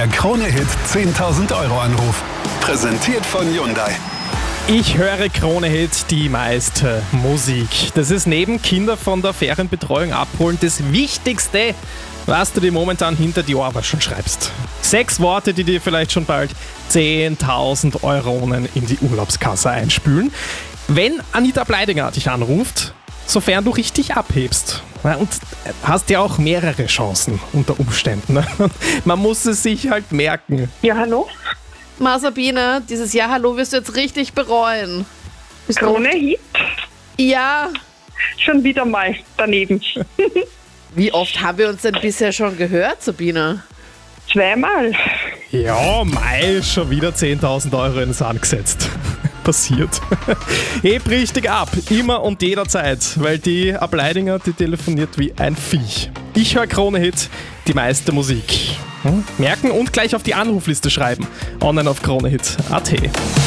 Der Krone-Hit 10.000 Euro Anruf. Präsentiert von Hyundai. Ich höre Krone-Hit, die meiste Musik. Das ist neben Kinder von der Ferienbetreuung abholen das Wichtigste, was du dir momentan hinter die Ohren schon schreibst. 6 Worte, die dir vielleicht schon bald 10.000 Euronen in die Urlaubskasse einspülen. Wenn Anita Bleidinger dich anruft, sofern du richtig abhebst. Ja, und hast ja auch mehrere Chancen unter Umständen. Ne? Man muss es sich halt merken. Ja, hallo? Sabine, dieses Ja, hallo wirst du jetzt richtig bereuen. Krone-Hit? Ja. Schon wieder mal daneben. Wie oft haben wir uns denn bisher schon gehört, Sabine? 2-mal. Ja, schon wieder 10.000 Euro in den Sand gesetzt. Passiert. Heb richtig ab, immer und jederzeit, weil die Ableidinger, die telefoniert wie ein Viech. Ich höre Krone-Hit, die meiste Musik. Merken und gleich auf die Anrufliste schreiben. Online auf kronehit.at.